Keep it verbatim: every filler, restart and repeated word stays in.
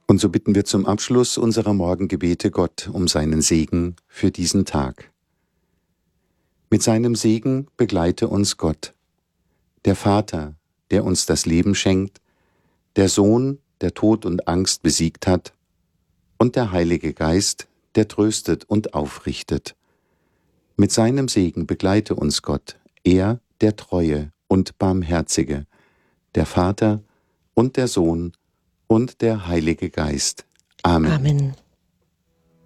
Und so bitten wir zum Abschluss unserer Morgengebete Gott um seinen Segen für diesen Tag. Mit seinem Segen begleite uns Gott, der Vater, der uns das Leben schenkt, der Sohn, der Tod und Angst besiegt hat, und der Heilige Geist, der tröstet und aufrichtet. Mit seinem Segen begleite uns Gott, er, der Treue und Barmherzige, der Vater und der Sohn und der Heilige Geist. Amen. Amen.